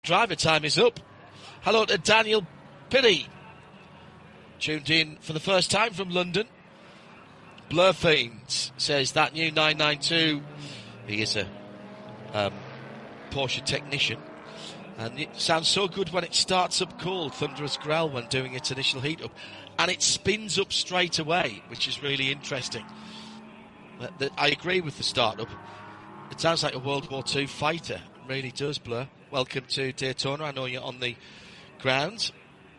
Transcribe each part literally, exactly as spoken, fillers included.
Driver time is up. Hello to Daniel Piddy, tuned in for the first time from London. Blur Fiends says that new nine ninety-two, he is a um, Porsche technician, and it sounds so good when it starts up cold, thunderous growl when doing its initial heat up, and it spins up straight away, which is really interesting. But the, I agree with the startup. It sounds like a World War Two fighter. It really does, Blur. Welcome to Daytona. I know you're on the ground.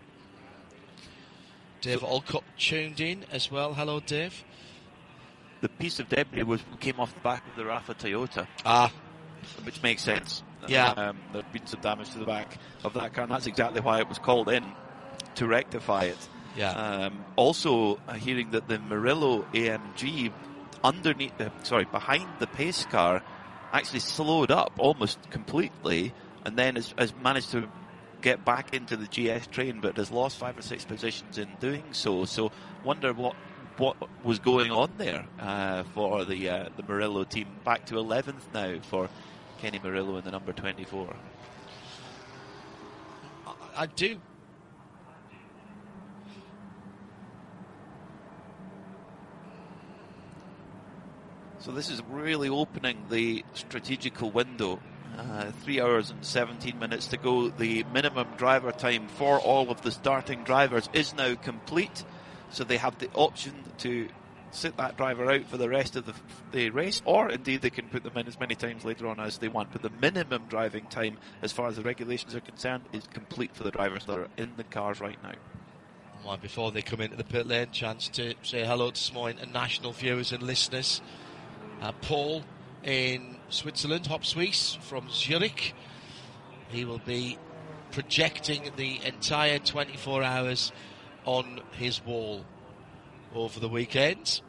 Dave Alcott tuned in as well. Hello, Dave. The piece of debris was came off the back of the Rafa Toyota. Ah. Which makes sense. Yeah. Um, there'd been some damage to the back of that car, and that's exactly why it was called in, to rectify it. Yeah. Um, also, uh, hearing that the Murillo A M G underneath, uh, sorry, behind the pace car actually slowed up almost completely, and then has, has managed to get back into the G S train, but has lost five or six positions in doing so. So, wonder what what was going on there uh, for the uh, the Murillo team. Back to eleventh now for Kenny Murillo in the number twenty-four. I do. So this is really opening the strategical window. Uh, three hours and seventeen minutes to go. The minimum driver time for all of the starting drivers is now complete. So they have the option to sit that driver out for the rest of the, the race, or indeed they can put them in as many times later on as they want. But the minimum driving time, as far as the regulations are concerned, is complete for the drivers that are in the cars right now. Well, before they come into the pit lane, chance to say hello to some more international viewers and listeners. Uh, Paul in Switzerland, Hop Suisse from Zurich. He will be projecting the entire twenty-four hours on his wall over the weekend.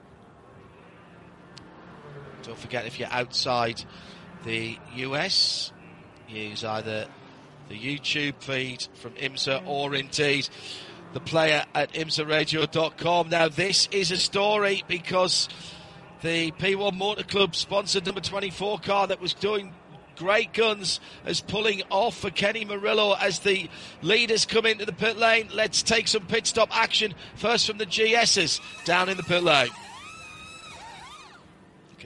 Don't forget, if you're outside the U S, use either the YouTube feed from IMSA or indeed the player at imsa radio dot com. Now, this is a story because the P one Motor Club sponsored number twenty-four car that was doing great guns is pulling off for Kenny Murillo as the leaders come into the pit lane. Let's take some pit stop action first from the G S's down in the pit lane. Okay.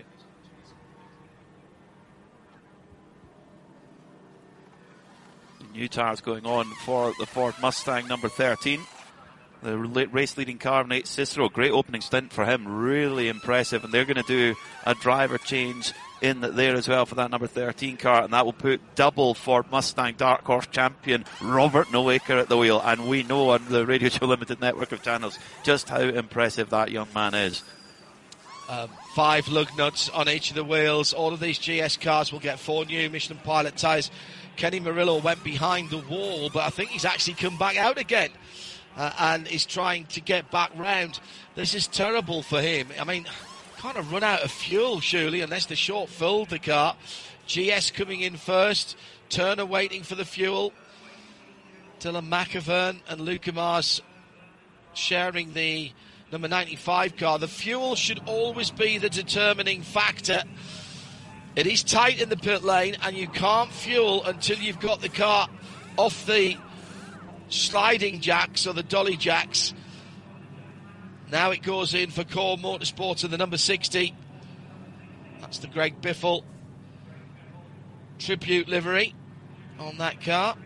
New tires going on for the Ford Mustang number thirteen. The race leading car, Nate Cicero, great opening stint for him, really impressive, and they're going to do a driver change in there as well for that number thirteen car, and that will put double Ford Mustang Dark Horse champion Robert Nowaker at the wheel, and we know on the Radio Show Limited network of channels just how impressive that young man is. Um, five lug nuts on each of the wheels. All of these G S cars will get four new Michelin Pilot tyres. Kenny Murillo went behind the wall, but I think he's actually come back out again. Uh, and is trying to get back round. This is terrible for him. I mean, kind of run out of fuel, surely, unless they short filled the car. G S coming in first. Turner waiting for the fuel. Dylan McAvern and Luca Mars sharing the number ninety-five car. The fuel should always be the determining factor. It is tight in the pit lane, and you can't fuel until you've got the car off the sliding jacks or the dolly jacks. Now it goes in for Core Motorsports and the number sixty. That's the Greg Biffle tribute livery on that car.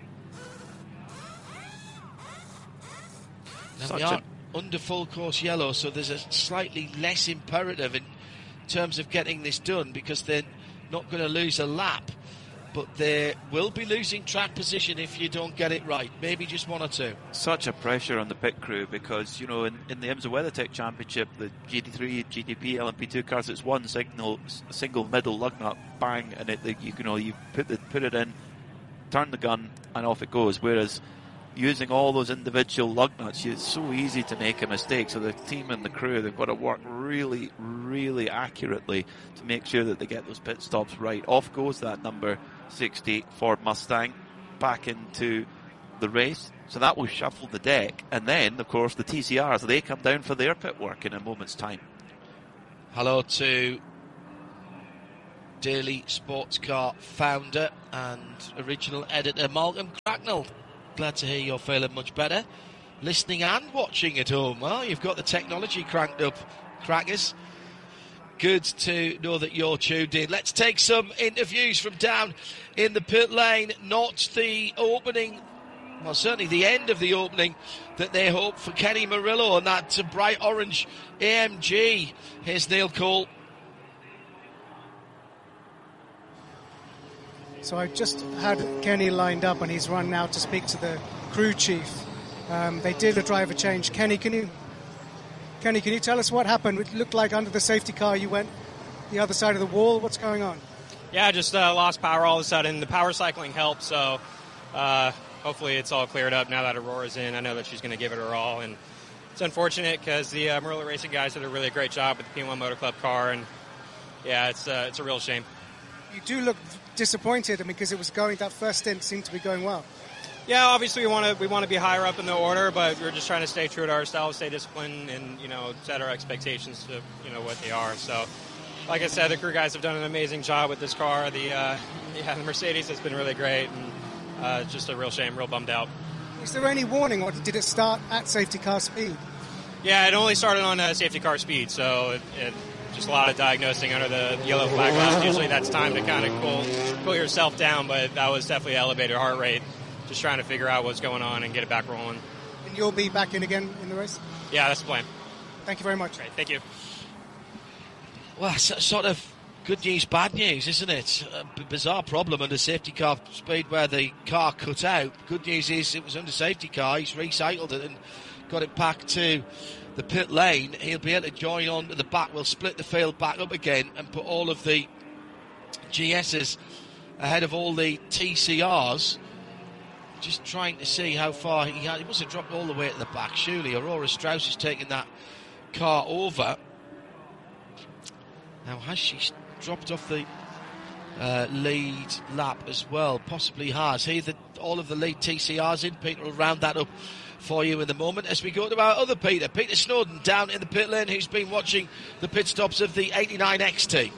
Now we are under full course yellow, so there's a slightly less imperative in terms of getting this done because they're not going to lose a lap. But they will be losing track position if you don't get it right. Maybe just one or two. Such a pressure on the pit crew because, you know, in, in the IMSA WeatherTech Championship, the G T three, G T P, L M P two cars, it's one signal, single middle lug nut, bang, and it, you, you know, you put the, put it in, turn the gun, and off it goes. Whereas using all those individual lug nuts, it's so easy to make a mistake. So the team and the crew, they've got to work really, really accurately to make sure that they get those pit stops right. Off goes that number sixty Ford Mustang back into the race. So that will shuffle the deck. And then, of course, the T C Rs, they come down for their pit work in a moment's time. Hello to Daily Sports Car founder and original editor Malcolm Cracknell. Glad to hear you're feeling much better. Listening and watching at home. Well, you've got the technology cranked up, crackers. Good to know that you're tuned in. Let's take some interviews from down in the pit lane. Not the opening, well, certainly the end of the opening that they hope for Kenny Murillo and that bright orange A M G. Here's Neil Cole. So I just had Kenny lined up, and he's run now to speak to the crew chief. Um, they did a driver change. Kenny, can you, Kenny, can you tell us what happened? It looked like under the safety car you went the other side of the wall. What's going on? Yeah, just uh, lost power all of a sudden. The power cycling helped, so uh, hopefully it's all cleared up now that Aurora's in. I know that she's going to give it her all, and it's unfortunate because the uh, Murillo Racing guys did a really great job with the P one Motor Club car, and yeah, it's uh, it's a real shame. You do look disappointed, I mean, because it was going, that first stint seemed to be going well. Yeah, obviously we want to we want to be higher up in the order, but we're just trying to stay true to ourselves, stay disciplined, and you know set our expectations to you know what they are. So, like I said, the crew guys have done an amazing job with this car. The uh, yeah, the Mercedes has been really great, and uh, it's just a real shame, real bummed out. Is there any warning, or did it start at safety car speed? Yeah, it only started on uh, safety car speed, so it, it just a lot of diagnosing under the yellow flag lights. Usually that's time to kind of cool, cool yourself down, but that was definitely elevated heart rate. Just trying to figure out what's going on and get it back rolling. And you'll be back in again in the race? Yeah, that's the plan. Thank you very much. Great, thank you. Well, sort of good news, bad news, isn't it? A b- bizarre problem under safety car speed where the car cut out. Good news is it was under safety car. He's recycled it and got it back to the pit lane. He'll be able to join on to the back. We'll split the field back up again and put all of the G S's ahead of all the T C Rs. Just trying to see how far he had. He must have dropped all the way to the back, surely. Aurora Strauss has taken that car over. Now, has she dropped off the uh, lead lap as well? Possibly has. Here, the, all of the lead T C Rs in. Peter will round that up for you in the moment as we go to our other Peter. Peter Snowden down in the pit lane, who's been watching the pit stops of the eighty-nine X T.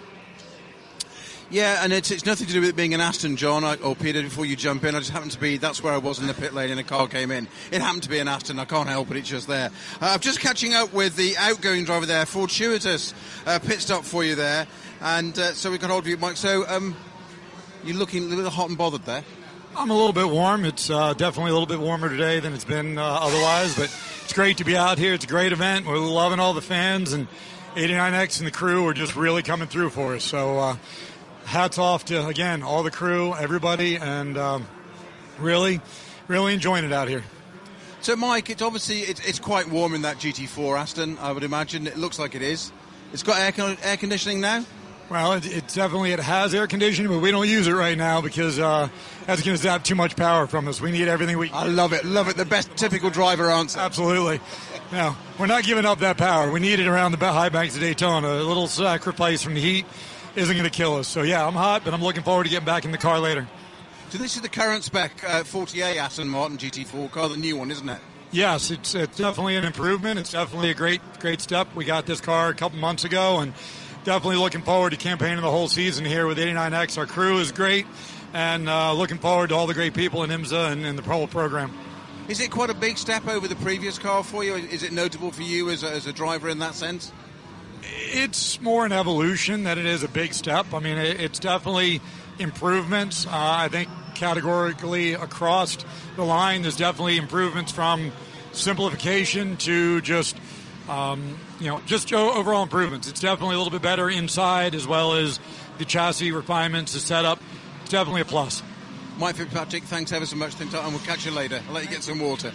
Yeah, and it's it's nothing to do with it being an Aston, John, I, or Peter, before you jump in. I just happened to be, that's where I was in the pit lane and a car came in. It happened to be an Aston, I can't help it, it's just there. Uh, I'm just catching up with the outgoing driver there, fortuitous uh, pit stop for you there. And uh, so we got hold of you, Mike. So um, you're looking a little hot and bothered there. I'm a little bit warm. It's uh, definitely a little bit warmer today than it's been uh, otherwise, but it's great to be out here. It's a great event. We're loving all the fans, and eighty-nine X and the crew are just really coming through for us. So, uh, hats off to, again, all the crew, everybody, and um, really, really enjoying it out here. So, Mike, it's obviously it's, it's quite warm in that G T four Aston, I would imagine. It looks like it is. It's got air, con- air conditioning now? Well, it, it definitely it has air conditioning, but we don't use it right now because uh, that's going to zap too much power from us. We need everything we... I love it, love it. The best typical driver answer. Absolutely. Now, we're not giving up that power. We need it around the high banks of Daytona. A little sacrifice from the heat isn't going to kill us. So, yeah, I'm hot, but I'm looking forward to getting back in the car later. So this is the current spec uh, forty-eight Aston Martin G T four car, the new one, isn't it? Yes, it's, it's definitely an improvement. It's definitely a great, great step. We got this car a couple months ago, and definitely looking forward to campaigning the whole season here with eighty-nine X. Our crew is great, and uh, looking forward to all the great people in IMSA and in the whole program. Is it quite a big step over the previous car for you? Is it notable for you as a, as a driver in that sense? It's more an evolution than it is a big step. I mean, it, it's definitely improvements. Uh, I think categorically across the line, there's definitely improvements from simplification to just, um, you know, just overall improvements. It's definitely a little bit better inside as well as the chassis refinements, the setup. It's definitely a plus. Mike Fitzpatrick, thanks ever so much, and we'll catch you later. I'll let you get some water.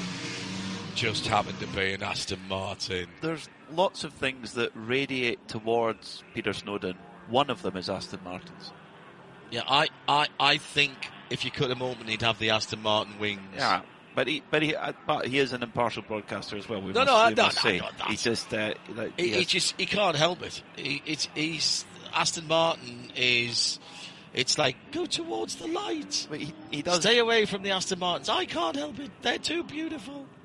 Just happened to be an Aston Martin. There's lots of things that radiate towards Peter Snowden. One of them is Aston Martins. Yeah, I, I, I think if you cut him open, he'd have the Aston Martin wings. Yeah, but he, but he, uh, but he is an impartial broadcaster as well. We no, must, no, I, we no, must no, say. no, no, He just, uh, that he, he, he has, just, he can't help it. He, it's, he's Aston Martin is. It's like go towards the light. But he, he does. Stay away from the Aston Martins. I can't help it. They're too beautiful.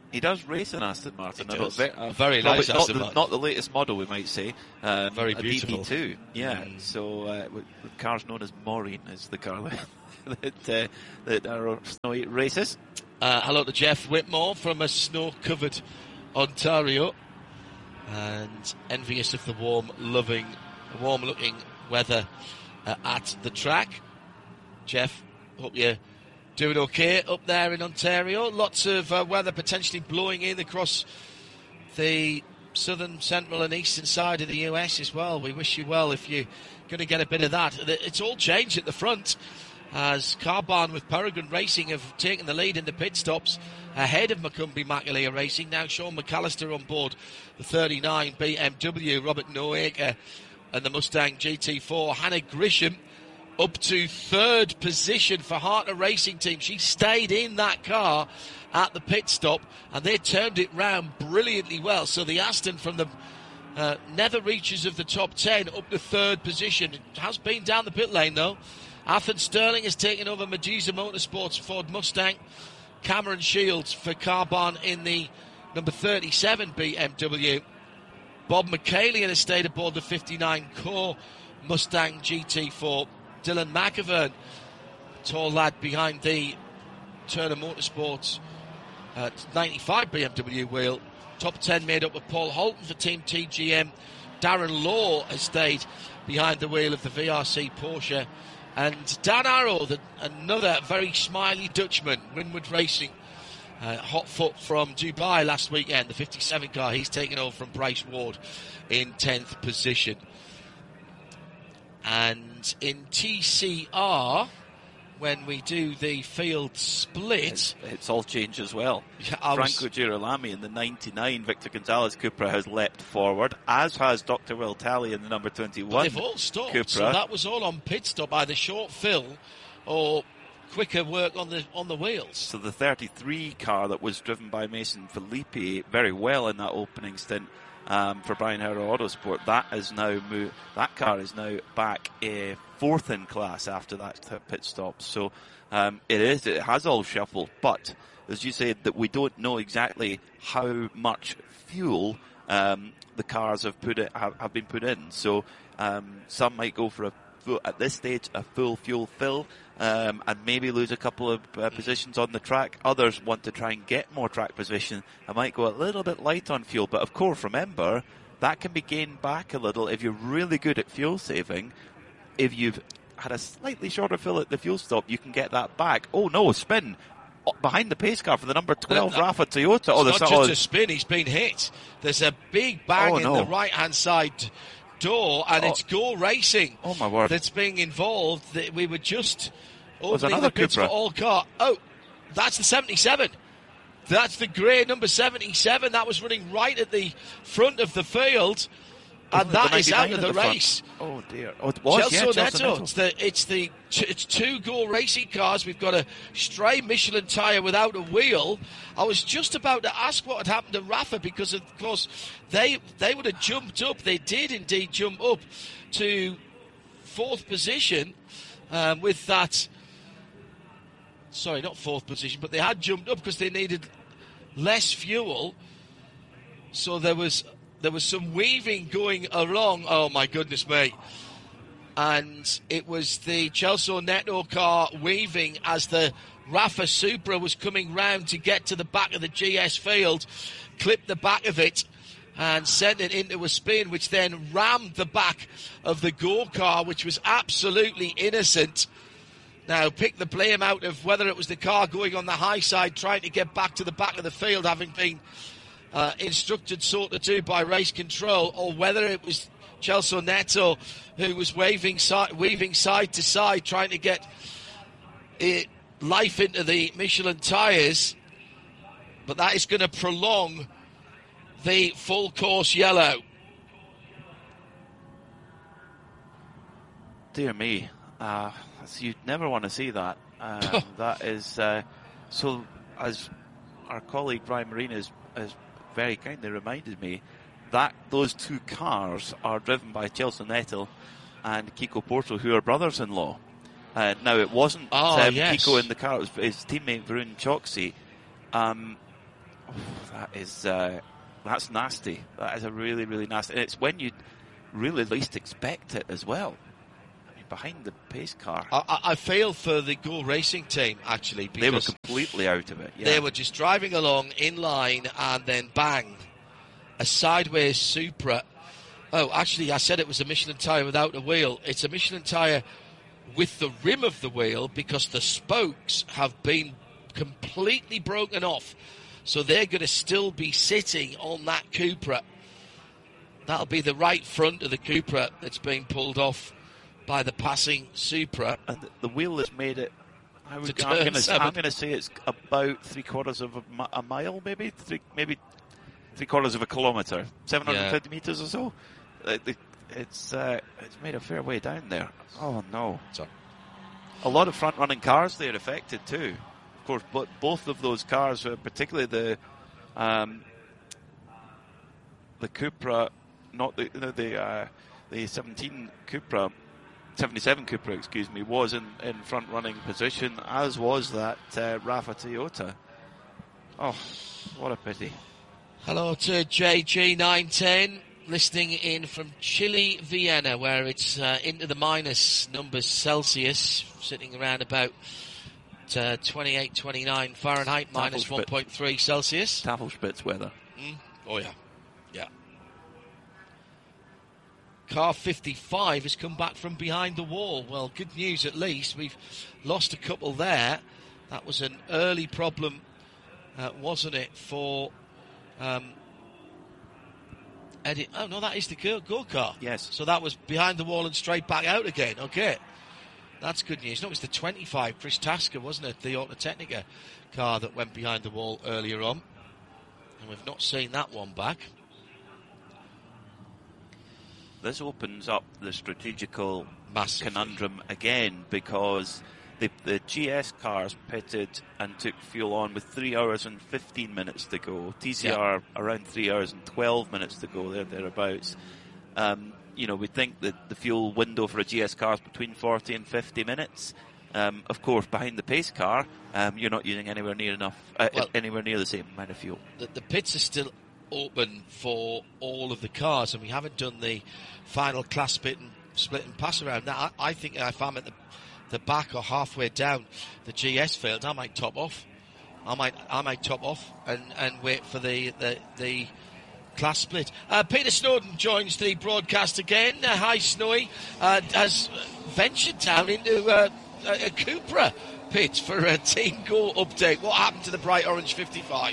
He does race an Aston Martin. He a does. Ve- A very probably nice not Aston the, Martin. Not the latest model, we might say. Um, Very a beautiful. D B two. Yeah. Mm. So uh, with, with cars known as Maureen is the car that, that, uh, that are snowy races. Uh, hello to Jeff Whitmore from a snow-covered Ontario, and envious of the warm, loving, warm-looking weather uh, at the track. Jeff, hope you're doing okay up there in Ontario. Lots of uh, weather potentially blowing in across the southern, central and eastern side of the U S as well. We wish you well if you're going to get a bit of that. It's all changed at the front, as Carbahn with Peregrine Racing have taken the lead in the pit stops ahead of Macumbi Macaleer Racing. Now Sean McAllister on board the thirty-nine B M W, Robert Noaker and the Mustang G T four. Hannah Grisham up to third position for Hartner Racing Team. She stayed in that car at the pit stop, and they turned it round brilliantly well. So the Aston from the uh, nether reaches of the top ten up to third position. It has been down the pit lane though. Athen Sterling has taken over Medusa Motorsports Ford Mustang. Cameron Shields for Carbahn in the number thirty-seven B M W. Bob McCallion has stayed aboard the fifty-nine Core Mustang G T four. Dylan McAvern, tall lad behind the Turner Motorsports uh, ninety-five B M W wheel. Top ten made up of Paul Holton for Team T G M. Darren Law has stayed behind the wheel of the V R C Porsche. And Dan Arrow, the, another very smiley Dutchman, Winward Racing, uh, hot foot from Dubai last weekend, the fifty-seven car, he's taken over from Bryce Ward in tenth position. And in T C R, when we do the field split... It's, it's all changed as well. Yeah, I Franco was, Girolami in the ninety-nine Victor Gonzalez Cupra has leapt forward, as has Doctor Will Talley in the number twenty-one they've all stopped, Cupra. so that was all on pit stop, either short fill or quicker work on the on the wheels. So the thirty-three car that was driven by Mason Filippi very well in that opening stint um, for Brian Howard Autosport, that is now moved, that car is now back uh, fourth in class after that pit stop. So um, it is, it has all shuffled, but as you said, that we don't know exactly how much fuel um, the cars have put it, have, have been put in. So um, some might go for a full, at this stage a full fuel fill. Um, and maybe lose a couple of uh, positions on the track. Others want to try and get more track position and might go a little bit light on fuel. But of course, remember, that can be gained back a little if you're really good at fuel saving. If you've had a slightly shorter fill at the fuel stop, you can get that back. Oh no, spin behind the pace car for the number twelve that, Rafa Toyota. Oh, it's not just oh, a spin, he's been hit. There's a big bang oh, in no. the right-hand side door, and oh. it's Go Racing oh my word. that's being involved. That we were just Was opening another the pits Cupra. for all car. Oh, that's the seventy-seven. That's the grey number seventy-seven. That was running right at the front of the field, and Wasn't it that the is out ninety-nine of at the, front? race. Oh dear. Oh, it was, yeah, Celso Celso Neto. Neto. It's the it's the it's two Go Racing cars. We've got a stray Michelin tyre without a wheel. I was just about to ask what had happened to Rafa, because of course they they would have jumped up. They did indeed jump up to fourth position um, with that. Sorry, not fourth position, but they had jumped up because they needed less fuel. So there was there was some weaving going along. Oh my goodness me! And it was the Celso Neto car weaving as the Rafa Supra was coming round to get to the back of the G S field, clipped the back of it and sent it into a spin, which then rammed the back of the Go car, which was absolutely innocent. Now, pick the blame out of whether it was the car going on the high side trying to get back to the back of the field, having been uh, instructed so to do by race control, or whether it was Celso Neto who was waving si- weaving side to side trying to get it, life into the Michelin tyres. But that is going to prolong the full course yellow. Dear me. Uh, so you'd never want to see that. Um, that is uh, so. As our colleague Brian Marine has, has very kindly reminded me, that those two cars are driven by Celso Neto and Kiko Porto, who are brothers-in-law. Uh, now it wasn't oh, um, yes. Kiko in the car; it was his teammate Varun Choksi. Um, Oh, that is uh, that's nasty. That is a really, really nasty. And it's when you really least expect it as well. I mean, behind the pace car. I, I feel for the Go Racing team, actually, because they were completely out of it. Yeah. They were just driving along in line, and then bang, a sideways Supra. Oh, actually, I said it was a Michelin tyre without a wheel. It's a Michelin tyre with the rim of the wheel, because the spokes have been completely broken off. So they're going to still be sitting on that Cupra. That'll be the right front of the Cupra that's being pulled off by the passing Supra. And the, the wheel has made it, I would, To I'm turn going to seven. I'm going to say it's about three quarters of a, mi- a mile, maybe three, maybe three quarters of a kilometre, seven hundred fifty yeah. metres or so. Uh, the, it's uh, it's made a fair way down there. Oh no! So. A lot of front-running cars there affected too. Of course, but both of those cars, uh, particularly the um, the Cupra, not the the the, uh, the seventeen Cupra. seventy-seven Cupra, excuse me, was in, in front-running position, as was that uh, Rafa Toyota. Oh, what a pity. Hello to J G nine ten, listening in from Chile, Vienna, where it's uh, into the minus numbers Celsius, sitting around about uh, twenty-eight, twenty-nine Fahrenheit, minus one point three Celsius. Tafelspitz weather. Mm. Oh, yeah. Yeah. Car fifty-five has come back from behind the wall. Well, good news at least. We've lost a couple there. That was an early problem, uh, wasn't it, for um, Eddie? Oh, no, that is the go, go car. Yes. So that was behind the wall and straight back out again. Okay. That's good news. No, it was the twenty-five, Chris Tasker, wasn't it? The Autotechnica car that went behind the wall earlier on. And we've not seen that one back. This opens up the strategical Massively. conundrum again, because the, the G S cars pitted and took fuel on with three hours and fifteen minutes to go. T C R yeah. around three hours and twelve minutes to go, there, thereabouts. Um, you know, we think that the fuel window for a G S car is between forty and fifty minutes. Um, of course, behind the pace car, um, you're not using anywhere near enough, uh, well, anywhere near the same amount of fuel. The, the pits are still open for all of the cars, and we haven't done the final class split and split and pass around. Now, I, I think if I'm at the the back or halfway down the G S field, I might top off. I might I might top off and, and wait for the the, the class split. Uh, Peter Snowden joins the broadcast again. Uh, hi, Snowy. Uh, has ventured down into uh, a, a Cupra pit for a Team Go update. What happened to the bright orange fifty-five?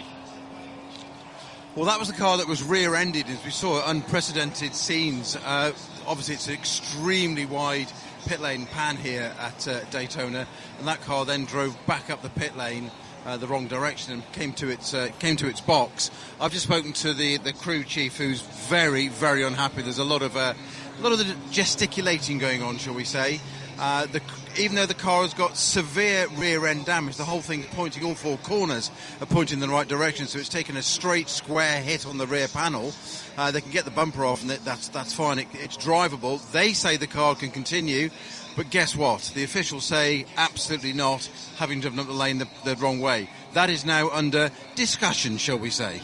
Well, that was the car that was rear-ended, as we saw unprecedented scenes. Uh, obviously, it's an extremely wide pit lane pan here at uh, Daytona, and that car then drove back up the pit lane uh, the wrong direction and came to its uh, came to its box. I've just spoken to the, the crew chief, who's very, very unhappy. There's a lot of uh, a lot of the gesticulating going on, shall we say. Uh, the, even though the car has got severe rear-end damage, the whole thing's pointing, all four corners are pointing in the right direction, so it's taken a straight, square hit on the rear panel. Uh, they can get the bumper off, and that's that's fine. It, it's drivable. They say the car can continue, but guess what? The officials say absolutely not, having driven up the lane the, the wrong way. That is now under discussion, shall we say.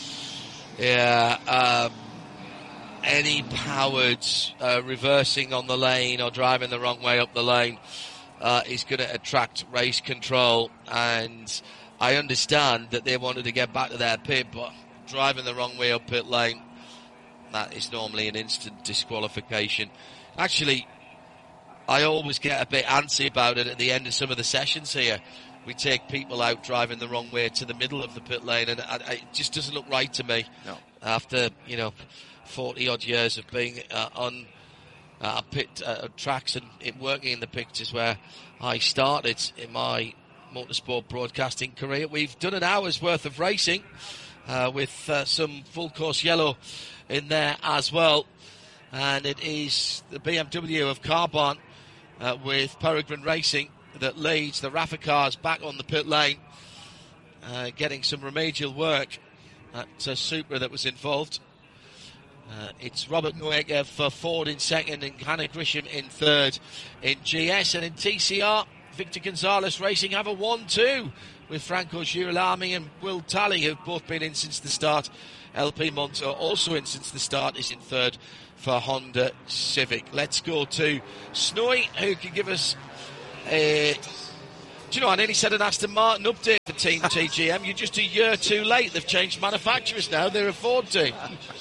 Yeah, um... any powered uh, reversing on the lane or driving the wrong way up the lane uh, is going to attract race control, and I understand that they wanted to get back to their pit, but driving the wrong way up pit lane, that is normally an instant disqualification. Actually, I always get a bit antsy about it at the end of some of the sessions here. We take people out driving the wrong way to the middle of the pit lane, and I, I, it just doesn't look right to me. No. After, you know, forty odd years of being uh, on uh, pit uh, tracks and it working in the pictures where I started in my motorsport broadcasting career. We've done an hour's worth of racing uh, with uh, some full course yellow in there as well, and it is the B M W of Carbon uh, with Peregrine Racing that leads the Rafa cars back on the pit lane, uh, getting some remedial work at uh, Supra that was involved. Uh, it's Robert Noecker for Ford in second and Hannah Grisham in third in G S, and in T C R, Victor Gonzalez Racing have a one two with Franco Girolami and Will Talley, who've both been in since the start. L P Monto also in since the start, is in third for Honda Civic. Let's go to Snowy, who can give us a... Do you know, I nearly said an Aston Martin update for Team T G M. You're just a year too late. They've changed manufacturers now. They're a Ford team.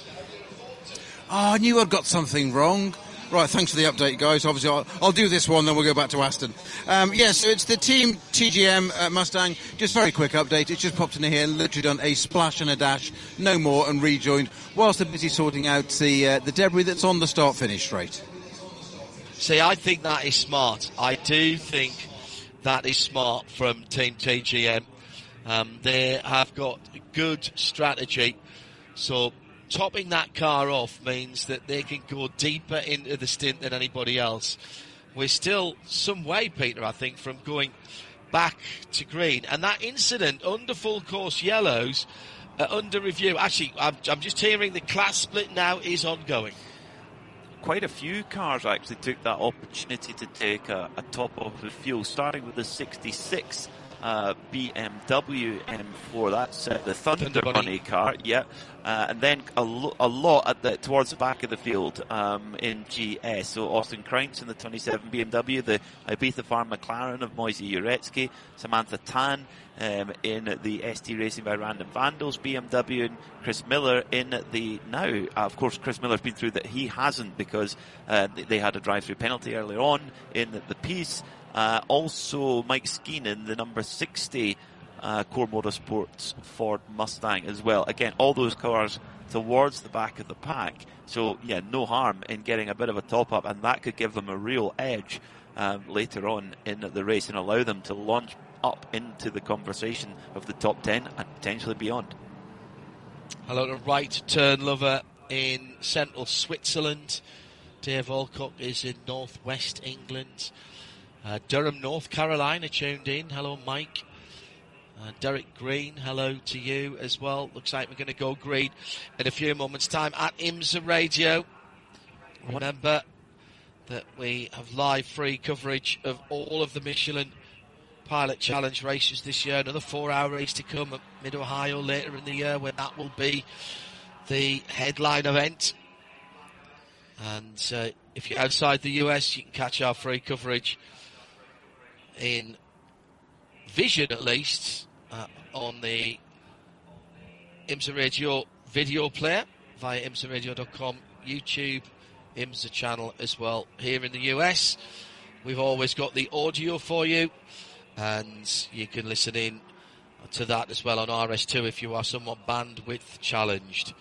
Oh, I knew I'd got something wrong. Right, thanks for the update, guys. Obviously, I'll, I'll do this one, then we'll go back to Aston. Um, yes, yeah, so it's the Team T G M uh, Mustang. Just very quick update. It's just popped in here, literally done a splash and a dash, no more, and rejoined, whilst they're busy sorting out the, uh, the debris that's on the start-finish straight. See, I think that is smart. I do think that is smart from Team T G M. Um, they have got good strategy. So topping that car off means that they can go deeper into the stint than anybody else. We're still some way, Peter, I think, from going back to green. And that incident under full course yellows, uh, under review. Actually, I'm, I'm just hearing the class split now is ongoing. Quite a few cars actually took that opportunity to take a, a top of the field, starting with the sixty-six uh, B M W M four. That's uh, the Thunder, Thunder Bunny. Bunny car, yeah. Uh, and then a, lo- a lot at the, towards the back of the field um, in G S. So Austin Kreintz in the twenty-seven B M W, the Ibiza Farm McLaren of Moise Uretsky, Samantha Tan um, in the S T Racing by Random Vandals B M W, and Chris Miller in the now. Uh, of course, Chris Miller's been through that. He hasn't, because uh, they had a drive-through penalty earlier on in the, the piece. Uh, also, Mike Skeen in the number sixty uh, Core Motorsports Ford Mustang as well. Again, all those cars towards the back of the pack. So, yeah, no harm in getting a bit of a top-up, and that could give them a real edge um, later on in the race and allow them to launch up into the conversation of the top ten and potentially beyond. Hello to Right Turn Lover in central Switzerland. Dave Alcock is in northwest England. Uh, Durham, North Carolina tuned in. Hello, Mike. Uh, Derek Green, hello to you as well. Looks like we're going to go green in a few moments' time at IMSA Radio. Remember that we have live free coverage of all of the Michelin Pilot Challenge races this year. Another four-hour race to come at Mid-Ohio later in the year, when that will be the headline event. And uh, if you're outside the U S, you can catch our free coverage in vision, at least, uh, on the IMSA Radio video player via I M S A radio dot com, YouTube, IMSA channel as well. Here in the U S, we've always got the audio for you, and you can listen in to that as well on R S two if you are somewhat bandwidth challenged.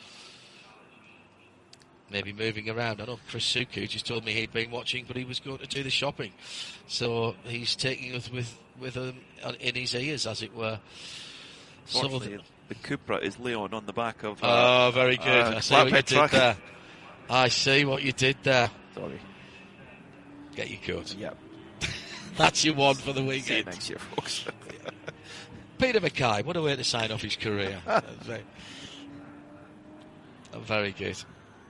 Maybe moving around. I know Chris Suku just told me he'd been watching, but he was going to do the shopping. So he's taking us with, with him in his ears, as it were. Fortunately, the Cupra is Leon on the back of... Uh, oh, very good. Uh, I see what you truck. did there. I see what you did there. Sorry. Get your coat. Yep. That's your one for the weekend. See you next year, folks. Peter Mackay, what a way to sign off his career. very, very good.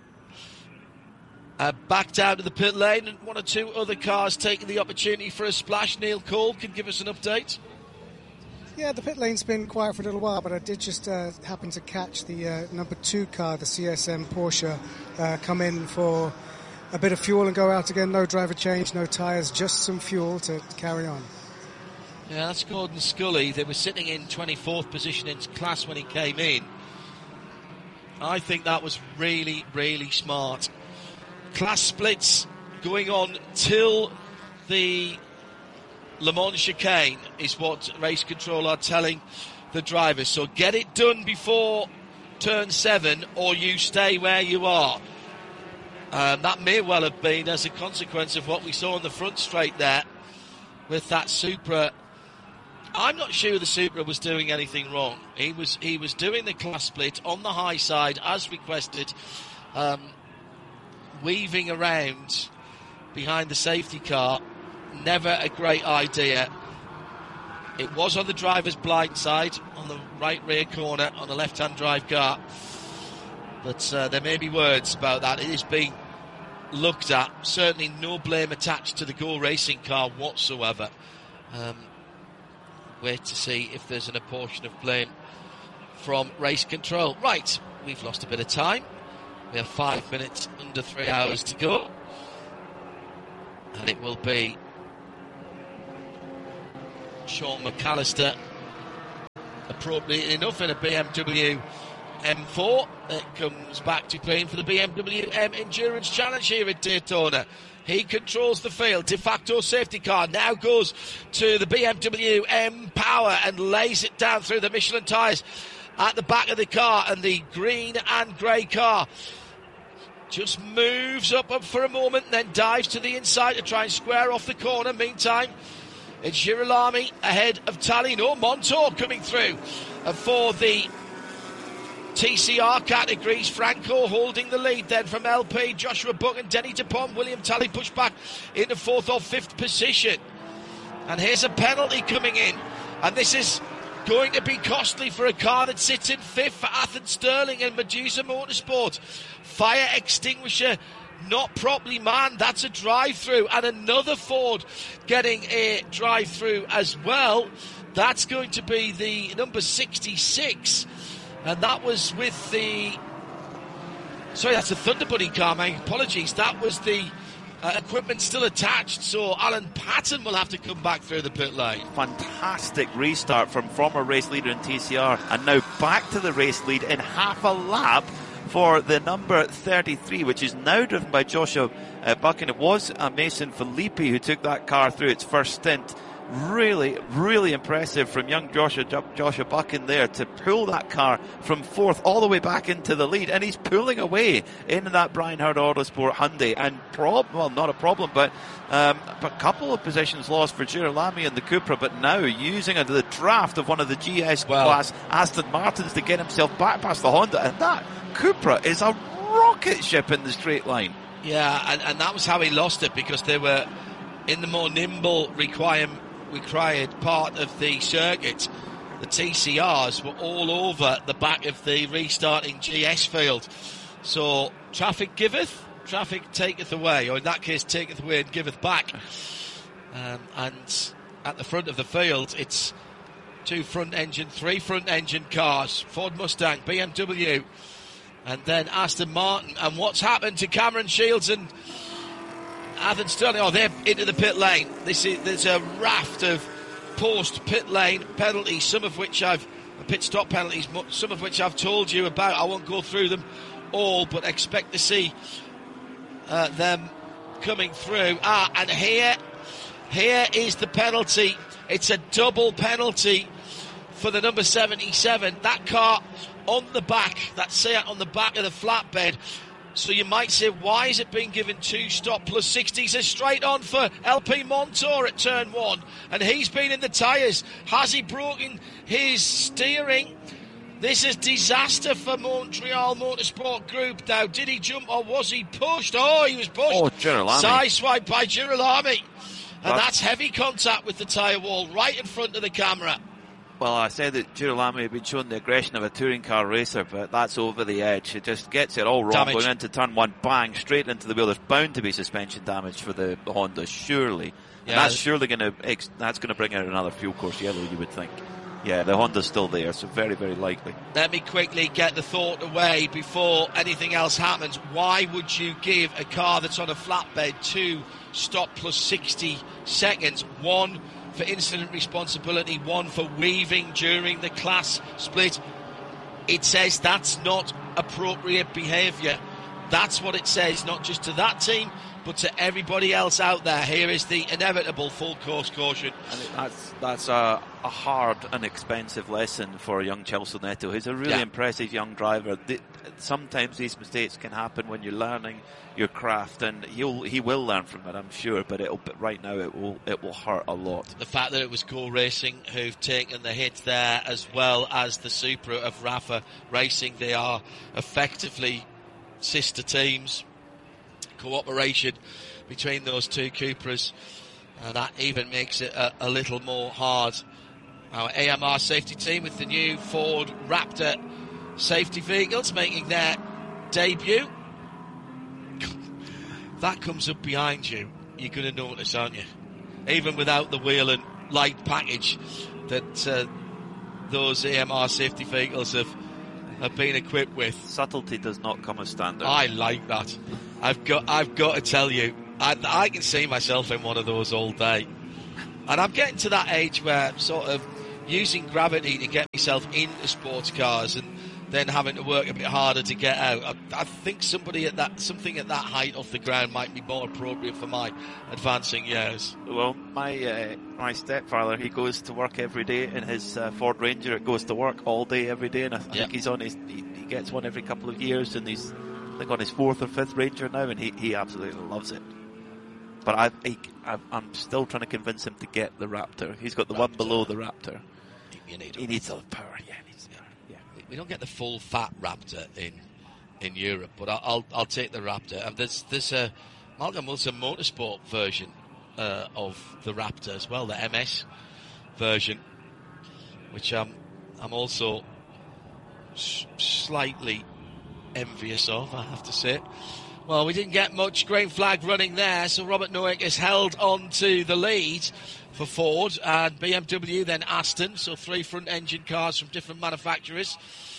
Uh, back down to the pit lane, and one or two other cars taking the opportunity for a splash. Neil Cole can give us an update. Yeah, the pit lane's been quiet for a little while, but I did just uh, happen to catch the uh, number two car, the C S M Porsche, uh, come in for a bit of fuel and go out again. No driver change, no tyres, just some fuel to carry on. Yeah, that's Gordon Scully. They were sitting in twenty-fourth position in class when he came in. I think that was really, really smart. Class splits going on till the Le Mans chicane is what race control are telling the drivers. So get it done before turn seven, or you stay where you are. Um, that may well have been as a consequence of what we saw on the front straight there with that Supra. I'm not sure the Supra was doing anything wrong. He was he was doing the class split on the high side as requested, um, weaving around behind the safety car. Never a great idea. It was on the driver's blind side, on the right rear corner, on the left-hand drive car. But uh, there may be words about that. It is being looked at. Certainly no blame attached to the Go Racing car whatsoever. Um, wait to see if there's an apportion of blame from race control. Right, we've lost a bit of time. We have five minutes under three hours to go. And it will be Sean McAllister, appropriately enough, in a B M W M four that comes back to playing for the B M W M Endurance Challenge here at Daytona. He controls the field. De facto safety car now goes to the B M W M Power and lays it down through the Michelin tyres at the back of the car, and the green and grey car just moves up, up for a moment and then dives to the inside to try and square off the corner. Meantime, it's Girolami ahead of Talino. Montour coming through and for the T C R categories. Franco holding the lead then from L P. Joshua Buck and Denny DuPont. William Talley pushed back into fourth or fifth position. And here's a penalty coming in. And this is going to be costly for a car that sits in fifth for Athens Sterling and Medusa Motorsport. Fire extinguisher not properly manned. That's a drive-through. And another Ford getting a drive-through as well. That's going to be the number sixty-six. And that was with the... Sorry, that's the Thunder Buddy car, my apologies. That was the uh, equipment still attached, so Alan Patton will have to come back through the pit lane. Fantastic restart from former race leader in T C R, and now back to the race lead in half a lap for the number thirty-three, which is now driven by Joshua uh, Buchan. It was uh, Mason Filippi who took that car through its first stint. Really, really impressive from young Joshua, Joshua Buchan there to pull that car from fourth all the way back into the lead, and he's pulling away in that Brian Howard Autosport Hyundai, and prob- well, not a problem, but um, a couple of positions lost for Girolami and the Cupra, but now using a, the draft of one of the G S well, class Aston Martins to get himself back past the Honda, and that Cupra is a rocket ship in the straight line. Yeah, and, and that was how he lost it, because they were in the more nimble requirement required part of the circuit. The T C Rs were all over the back of the restarting G S field. So traffic giveth, traffic taketh away, or in that case taketh away and giveth back. Um, and at the front of the field, it's two front engine, three front engine cars, Ford Mustang, B M W, and then Aston Martin. And what's happened to Cameron Shields and Athens Sterling? Oh, they're into the pit lane. This is, there's a raft of post pit lane penalties, some of which I've pit stop penalties, some of which I've told you about. I won't go through them all, but expect to see uh, them coming through. Ah, and here, here is the penalty. It's a double penalty for the number seventy-seven. That car on the back, that Seat on the back of the flatbed. So you might say, why is it being given two stop plus sixties? A straight on for L P Montour at turn one. And he's been in the tyres. Has he broken his steering? This is disaster for Montreal Motorsport Group now. Did he jump or was he pushed? Oh, he was pushed. Oh, Girolami. Side swipe by Girolami. And That's, that's heavy contact with the tyre wall right in front of the camera. Well, I said that Girolami had been shown the aggression of a touring car racer, but that's over the edge. It just gets it all wrong. Damage. Going into turn one, bang, straight into the wheel. There's bound to be suspension damage for the Honda, surely. And Yeah. that's surely going to that's going to bring out another fuel course yellow, you would think. Yeah, the Honda's still there, so very, very likely. Let me quickly get the thought away before anything else happens. Why would you give a car that's on a flatbed two stop plus sixty seconds? One for incident responsibility, one for weaving during the class split. It says that's not appropriate behaviour. That's what it says, not just to that team, but to everybody else out there. Here is the inevitable full course caution. And that's that's a, a hard and expensive lesson for young Celso Neto. He's a really Yeah. impressive young driver. The, sometimes these mistakes can happen when you're learning your craft, and he'll he will learn from it, I'm sure. But it'll but right now it will it will hurt a lot. The fact that it was Go Racing who've taken the hit there, as well as the Supra of Rafa Racing, they are effectively sister teams. Cooperation between those two Cupras, and that even makes it a, a little more hard. Our A M R safety team with the new Ford Raptor safety vehicles making their debut. That comes up behind you, you're going to notice, aren't you? Even without the wheel and light package that uh, those A M R safety vehicles have, have been equipped with. Subtlety does not come as standard. I like that. I've got I've got to tell you, I, I can see myself in one of those all day. And I'm getting to that age where I'm sort of using gravity to get myself into sports cars and then having to work a bit harder to get out. I, I think somebody at that something at that height off the ground might be more appropriate for my advancing years. Well, my uh, my stepfather, he goes to work every day in his uh, Ford Ranger. It goes to work all day every day, and I, I yeah. think he's on his he, he gets one every couple of years, and he's I think on his fourth or fifth Ranger now, and he, he absolutely loves it. But I, I I'm still trying to convince him to get the Raptor. He's got the Raptor. one below the Raptor. You need he needs all the power. Yeah. We don't get the full fat Raptor in in Europe, but I'll I'll, I'll take the Raptor. And there's there's a Malcolm Wilson Motorsport version uh, of the Raptor as well, the M S version, which I'm I'm also s- slightly envious of, I have to say. Well, we didn't get much green flag running there, so Robert Noack has held on to the lead for Ford and B M W, then Aston, so three front engine cars from different manufacturers.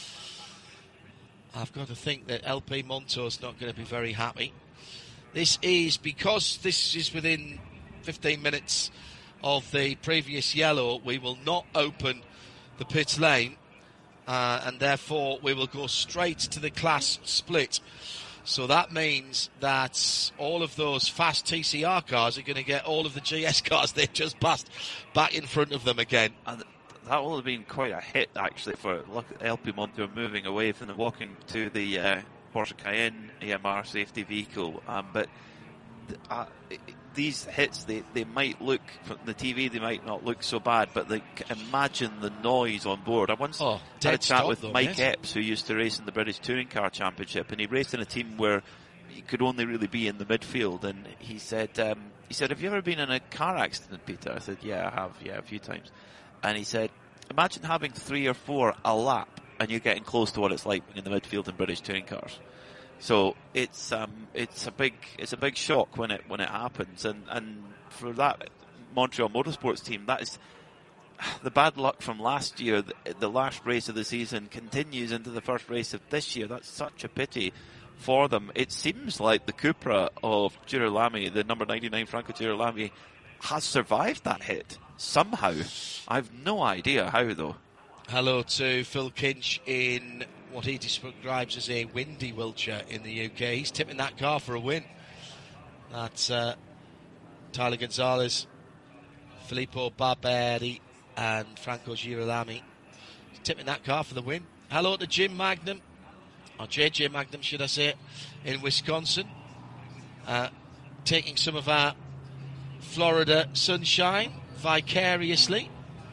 I've got to think that L P Montour's not going to be very happy. This is because this is within fifteen minutes of the previous yellow, we will not open the pit lane, uh, and therefore we will go straight to the class split. So that means that all of those fast T C R cars are going to get all of the G S cars they've just passed back in front of them again. And that will have been quite a hit, actually, for look at L P Montour moving away from the walking to the uh, Porsche Cayenne A M R safety vehicle. Um, but th- uh, these hits, they, they might look, from the T V, they might not look so bad, but they, imagine the noise on board. I once oh, had a chat with though, Mike yes. Epps, who used to race in the British Touring Car Championship, and he raced in a team where he could only really be in the midfield. And he said, um, he said, "Have you ever been in a car accident, Peter?" I said, "Yeah, I have, yeah, a few times." And he said, "Imagine having three or four a lap, and you're getting close to what it's like in the midfield in British touring cars." So it's um, it's a big it's a big shock when it when it happens, and, and for that Montreal Motorsports team, that is the bad luck from last year. The, the last race of the season continues into the first race of this year. That's such a pity for them. It seems like the Cupra of Girolami, the number ninety-nine Franco Girolami, has survived that hit somehow. I've no idea how, though. Hello to Phil Kinch in what he describes as a windy Wiltshire in the U K. He's tipping that car for a win. That's uh, Tyler Gonzalez, Filippo Barberi and Franco Girolami. He's tipping that car for the win. Hello to Jim Magnum, or J J Magnum should I say, in Wisconsin. Uh, taking some of our Florida sunshine vicariously.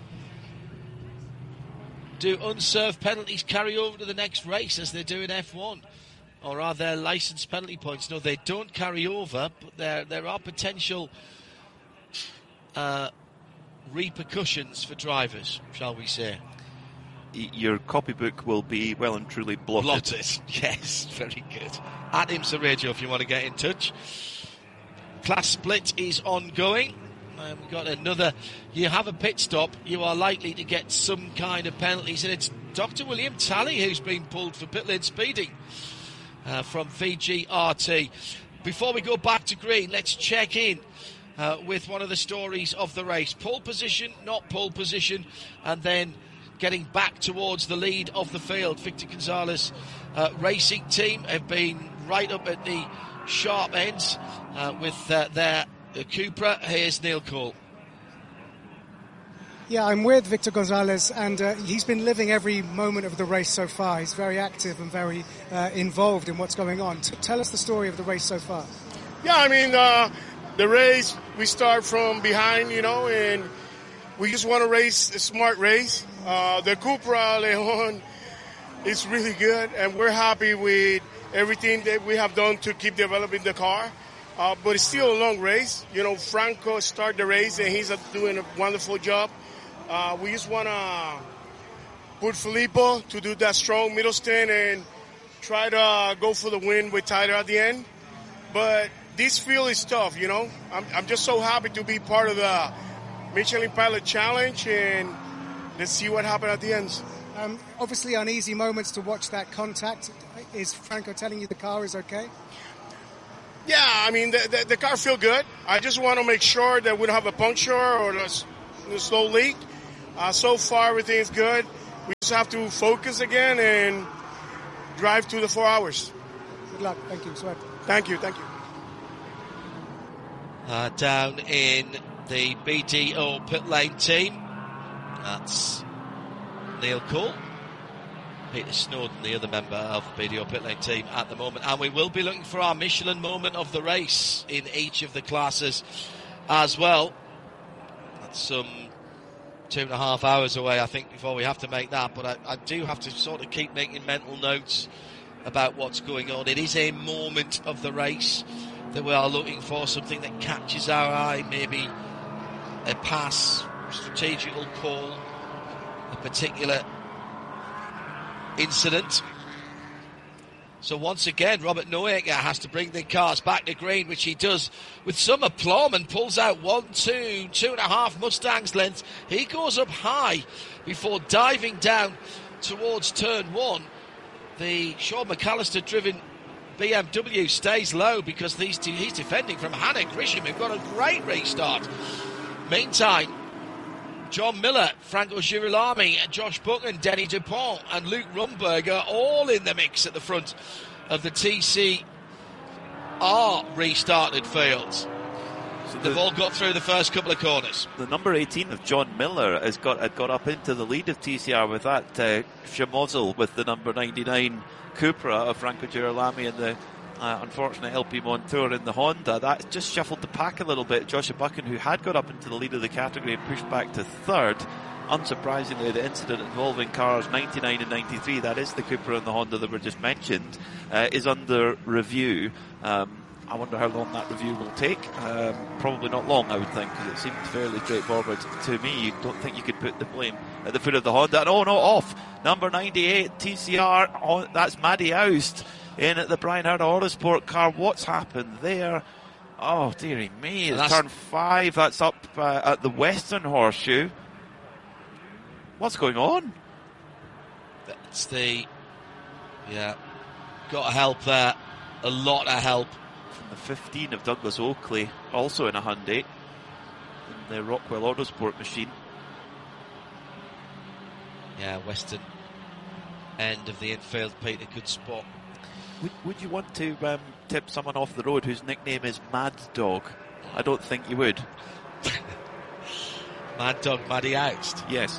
Do unserved penalties carry over to the next race as they do in F one? Or are there licensed penalty points? No, they don't carry over, but there there are potential uh, repercussions for drivers, shall we say. Your copybook will be well and truly blotted. Blotted, yes, very good. At IMSA Radio if you want to get in touch. Class split is ongoing. Um, we've got another. You have a pit stop, you are likely to get some kind of penalties, and it's Doctor William Talley who's been pulled for pit lane speeding uh, from V G R T. Before we go back to green, let's check in uh, with one of the stories of the race. Pole position, not pole position, and then getting back towards the lead of the field. Victor Gonzalez uh, racing team have been right up at the sharp ends uh, with uh, their uh, Cupra. Here's Neil Cole. Yeah, I'm with Victor Gonzalez, and uh, he's been living every moment of the race so far. He's very active and very uh, involved in what's going on. T- tell us the story of the race so far. Yeah, I mean, uh, the race, we start from behind, you know, and we just want to race a smart race. Uh, the Cupra Leon is really good, and we're happy with everything that we have done to keep developing the car. Uh, but it's still a long race. You know, Franco started the race, and he's doing a wonderful job. Uh, we just want to put Filippo to do that strong middle stand and try to uh, go for the win with Tyler at the end. But this field is tough, you know. I'm, I'm just so happy to be part of the Michelin Pilot Challenge, and let's see what happens at the end. Um, obviously, uneasy moments to watch that contact. Is Franco telling you the car is okay? Yeah, I mean, the, the, the car feel good. I just want to make sure that we don't have a puncture or a, a slow leak. Uh, so far, everything is good. We just have to focus again and drive to the four hours. Good luck. Thank you. Sweat. Thank you. Thank you. Uh, down in the B D O pit lane team, that's Neil Cole, Peter Snowden, the other member of the B D O pit lane team at the moment, and we will be looking for our Michelin moment of the race in each of the classes as well. That's some two and a half hours away, I think, before we have to make that, but I, I do have to sort of keep making mental notes about what's going on. It is a moment of the race that we are looking for, something that catches our eye, maybe a pass, strategical call, a particular incident. So once again, Robert Noaker has to bring the cars back to green, which he does with some aplomb and pulls out one, two, two and a half Mustangs lengths. He goes up high before diving down towards turn one. The Sean McAllister driven B M W stays low because he's, he's defending from Hannah Grisham, who've got a great restart. Meantime, John Miller, Franco Girolami, Josh Buchan, Denny Dupont and Luke Rumberg are all in the mix at the front of the T C R restarted fields. So they've the, all got through the first couple of corners. The number eighteen of John Miller has got had got up into the lead of T C R with that uh, schmozzle with the number ninety-nine Cupra of Franco Girolami and the uh, unfortunate L P Montour in the Honda. That just shuffled the pack a little bit. Joshua Buchan, who had got up into the lead of the category and pushed back to third. Unsurprisingly, the incident involving cars ninety-nine and ninety-three, that is the Cupra and the Honda that were just mentioned, uh, is under review. Um, I wonder how long that review will take. Um, probably not long, I would think, because it seemed fairly straightforward to me. You don't think you could put the blame at the foot of the Honda. And oh no, off. Number ninety-eight, T C R, oh, that's Maddie Oust in at the Brian Howard Autosport car. What's happened there? Oh, dearie me. It's turn five. That's up uh, at the Western Horseshoe. What's going on? That's the... Yeah. Got help there. A lot of help. From the fifteen of Douglas Oakley, also in a Hyundai, in the Rockwell Autosport machine. Yeah, Western end of the infield, Peter, good spot. Would, would you want to um, tip someone off the road whose nickname is Mad Dog? I don't think you would. Mad Dog, Maddie Oust. Yes.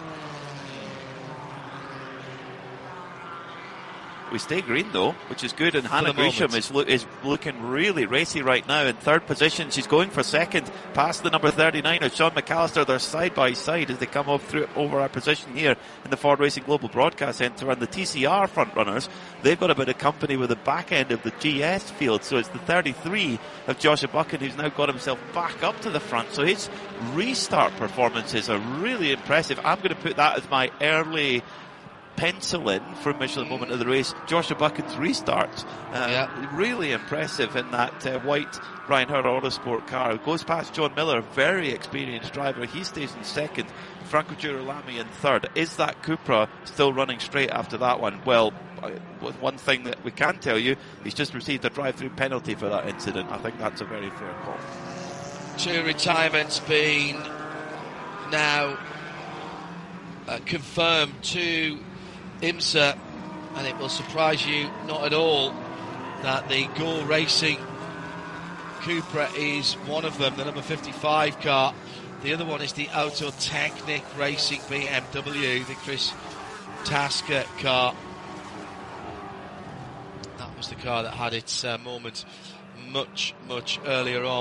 We stay green though, which is good, and Hannah Grisham is, lo- is looking really racy right now in third position. She's going for second, past the number thirty-nine of Sean McAllister. They're side by side as they come up through over our position here in the Ford Racing Global Broadcast Centre. And the T C R front runners, they've got a bit of company with the back end of the G S field. So it's the thirty-three of Joshua Buchan who's now got himself back up to the front. So his restart performances are really impressive. I'm going to put that as my early pencil in for Michelin moment of the race. Joshua Buchan's restart, uh, yeah. really impressive in that uh, white Brian Howard Autosport car. It goes past John Miller, very experienced driver. He stays in second. Franco Girolami in third. Is that Cupra still running straight after that one? Well, with one thing that we can tell you, he's just received a drive-through penalty for that incident. I think that's a very fair call. Two retirements being now uh, confirmed to IMSA, and it will surprise you not at all that the Gore Racing Cupra is one of them, the number fifty-five car. The other one is the Autotechnic Racing B M W, the Chris Tasker car. That was the car that had its uh, moment much, much earlier on.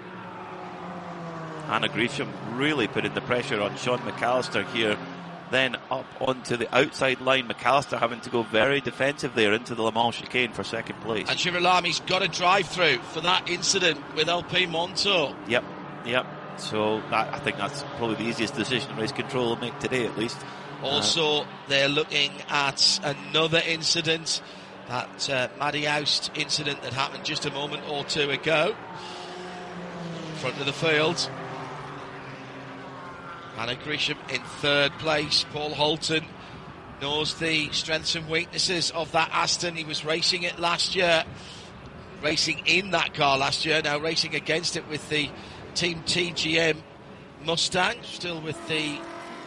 Hannah Grisham really putting the pressure on Sean McAllister here. Then up onto the outside line, McAllister having to go very defensive there into the Le Mans chicane for second place. And Girolami's got a drive-through for that incident with L P Montour. Yep, yep. So that, I think that's probably the easiest decision race control will make today, at least. Also, uh, they're looking at another incident, that uh, Maddie Oust incident that happened just a moment or two ago. Front of the field. Anna Grisham in third place. Paul Holton knows the strengths and weaknesses of that Aston. He was racing it last year, racing in that car last year, now racing against it with the Team T G M Mustang, still with the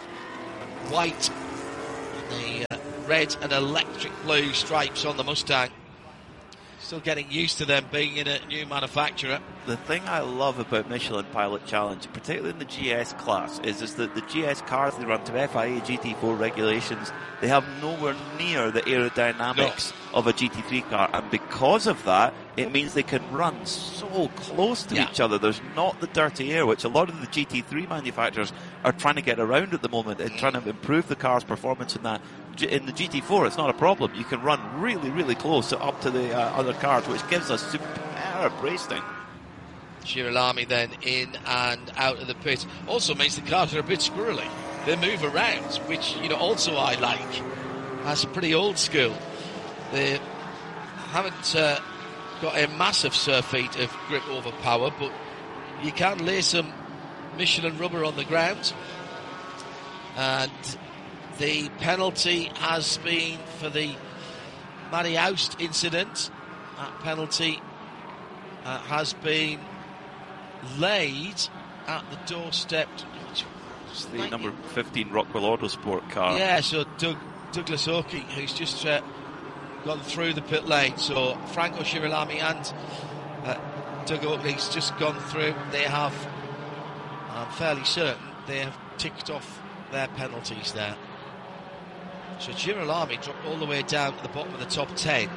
white and the uh, red and electric blue stripes on the Mustang. Still getting used to them being in a new manufacturer. The thing I love about Michelin Pilot Challenge, particularly in the G S class, is, is that the G S cars they run to F I A G T four regulations, they have nowhere near the aerodynamics no. of a G T three car, and because of that, it means they can run so close to yeah. each other. There's not the dirty air, which a lot of the G T three manufacturers are trying to get around at the moment and trying to improve the car's performance in that. In the G T four, it's not a problem. You can run really, really close up to the uh, other cars, which gives us superb racing. Girolami then in and out of the pit. Also means the cars are a bit squirrely. They move around, which, you know, also I like. That's pretty old school. They haven't uh, got a massive surfeit of grip over power, but you can lay some Michelin rubber on the ground. And the penalty has been for the Matty Oust incident. That penalty uh, has been laid at the doorstep. It's the like number fifteen Rockwell Autosport car. Yeah, so Doug, Douglas Oakey, who's just uh, gone through the pit lane. So Franco Girolami and uh, Doug Oakley's just gone through. They have, I'm fairly certain, they have ticked off their penalties there. So Girolami dropped all the way down to the bottom of the top ten.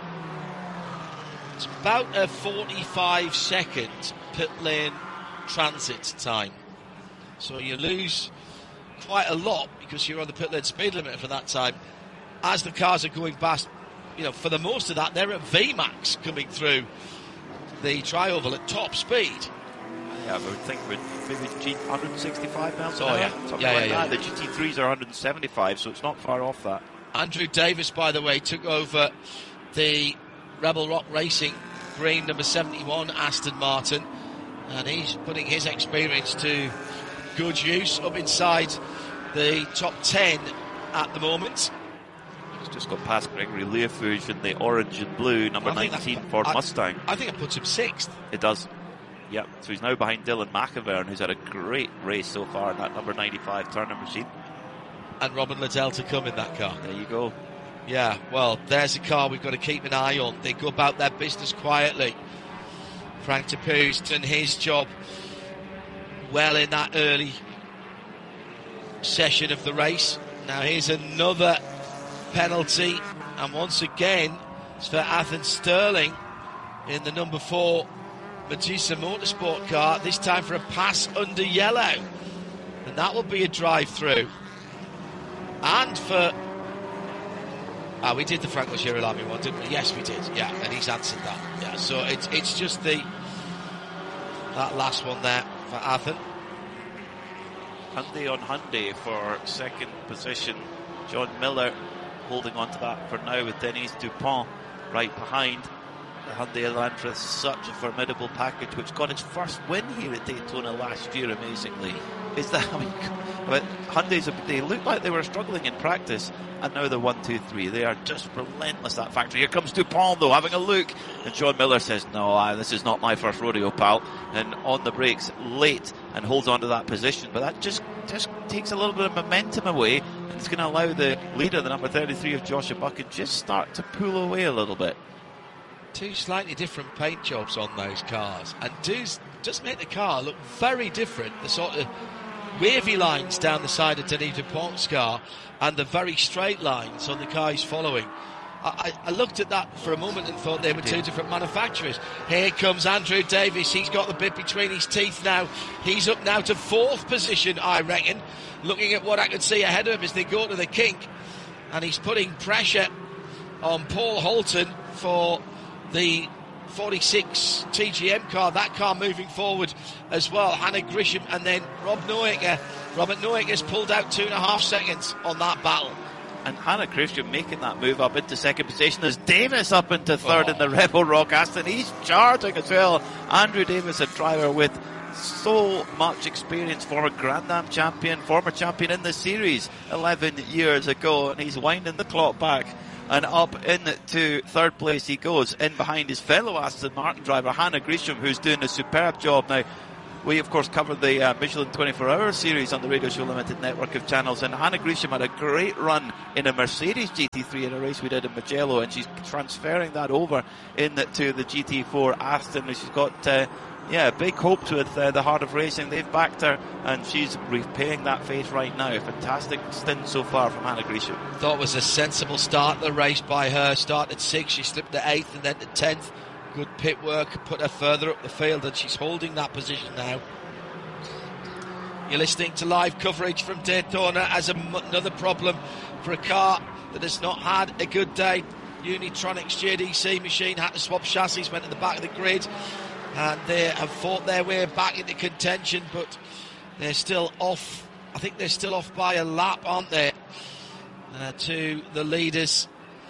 It's about a forty-five second pit lane transit time. So you lose quite a lot because you're on the pit lane speed limit for that time. As the cars are going past, you know, for the most of that, they're at V MAX coming through the tri-oval at top speed. Yeah, I would think with maybe G one sixty-five miles an oh, hour, yeah. something yeah, like yeah, that. Yeah. The G T threes are one seventy-five, so it's not far off that. Andrew Davis, by the way, took over the Rebel Rock Racing green number seventy-one Aston Martin, and he's putting his experience to good use up inside the top ten at the moment. He's just got past Gregory Learfouge in the orange and blue number nineteen Ford I, Mustang. I think it puts him sixth. It does. Yep. So he's now behind Dylan McIvern, who's had a great race so far in that number ninety-five Turner machine. And Robin Liddell to come in that car. There you go. Yeah, well, there's a car we've got to keep an eye on. They go about their business quietly. Frank Tapu's done his job well in that early session of the race. Now here's another penalty, and once again it's for Athan Sterling in the number four Medusa Motorsport car, this time for a pass under yellow, and that will be a drive-through. And for ah, we did the Franco Girolami one, didn't we? Yes, we did. Yeah, and he's answered that. Yeah, so it's it's just the that last one there for Athan. Hyundai on Hyundai for second position. John Miller holding on to that for now with Denis Dupont right behind. The Hyundai Elantra, such a formidable package, which got its first win here at Daytona last year, amazingly. Is that, I mean, but Hyundai's, they looked like they were struggling in practice, and now they're one, two, three. They are just relentless, that factory. Here comes Dupont, though, having a look. And John Miller says, no, I, this is not my first rodeo, pal. And on the brakes, late, and holds on to that position. But that just, just takes a little bit of momentum away, and it's going to allow the leader, the number thirty-three of Joshua Buchan, just start to pull away a little bit. Two slightly different paint jobs on those cars, and does just make the car look very different. The sort of wavy lines down the side of Denis Dupont's car and the very straight lines on the car he's following. I, I looked at that for a moment and thought they were two different manufacturers. Here comes Andrew Davis. He's got the bit between his teeth now. He's up now to fourth position, I reckon, looking at what I could see ahead of him as they go to the kink. And he's putting pressure on Paul Holton for the forty-six T G M car, that car moving forward as well. Hannah Grisham and then Rob Noaker. Robert Noaker has pulled out two and a half seconds on that battle. And Hannah Grisham making that move up into second position as Davis up into third oh. in the Rebel Rock Aston. He's charging as well. Andrew Davis, a driver with so much experience, former Grand Am champion, former champion in the series eleven years ago, and he's winding the clock back. And up into third place he goes, in behind his fellow Aston Martin driver, Hannah Gresham, who's doing a superb job. Now, we, of course, covered the uh, Michelin twenty-four hour series on the Radio Show Limited network of channels, and Hannah Gresham had a great run in a Mercedes G T three in a race we did in Mugello, and she's transferring that over into the G T four Aston. She's got... Uh, Yeah, big hopes with uh, the Heart of Racing. They've backed her, and she's repaying that faith right now. Fantastic stint so far from Hannah Gresham. Thought it was a sensible start to the race by her. Started sixth, she slipped to eighth and then to tenth. Good pit work, put her further up the field, and she's holding that position now. You're listening to live coverage from Daytona as a, another problem for a car that has not had a good day. Unitronics J D C machine had to swap chassis, went to the back of the grid, and they have fought their way back into contention, but they're still off. I think they're still off by a lap, aren't they, uh, to the leaders?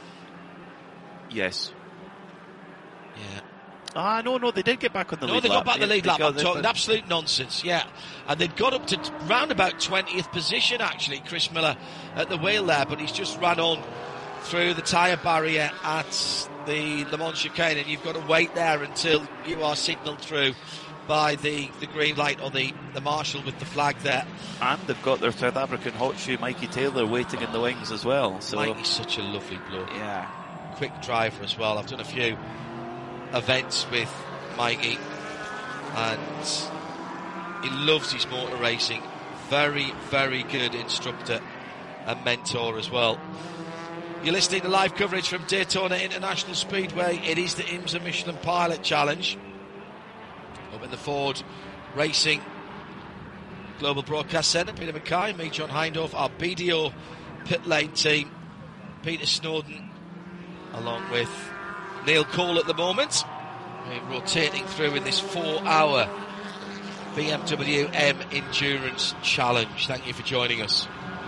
Yes. Yeah. Ah, no, no, they did get back on the no, lead they lap. got back yeah, the lead lap. I'm they, talking absolute nonsense, yeah. And they'd got up to t- round about twentieth position, actually, Chris Miller at the wheel there, but he's just ran on through the tyre barrier at the Le Mans chicane, and you've got to wait there until you are signalled through by the, the green light or the, the marshal with the flag there. And they've got their South African hot shoe, Mikey Taylor, waiting in the wings as well. So Mikey's such a lovely bloke. Yeah. Quick driver as well. I've done a few events with Mikey, and he loves his motor racing. Very, very good instructor and mentor as well. You're listening to live coverage from Daytona International Speedway. It is the IMSA Michelin Pilot Challenge. Up in the Ford Racing Global Broadcast Centre, Peter Mackay, me, John Hindhaugh, our B D O pit lane team, Peter Snowden, along with Neil Cole at the moment. We're rotating through in this four-hour B M W M Endurance Challenge. Thank you for joining us.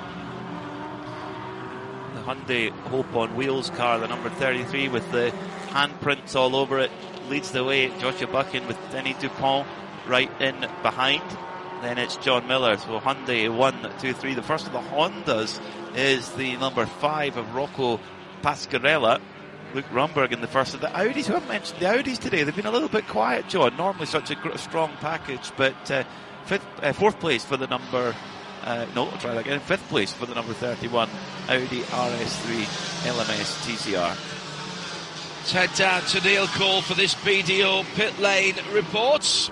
Hyundai Hope on Wheels car, the number thirty-three with the handprints all over it, leads the way. Joshua Buchan with Denny Dupont right in behind. Then it's John Miller. So Hyundai one, two, three. The first of the Hondas is the number five of Rocco Pasquarella. Luke Rumberg in the first of the Audis. We haven't mentioned the Audis today. They've been a little bit quiet, John. Normally such a gr- strong package, but uh, fifth, uh, fourth place for the number Uh, no, I'll try that again. Fifth place for the number thirty-one Audi R S three L M S T C R. Let's head down to Neil Cole for this B D O pit lane report.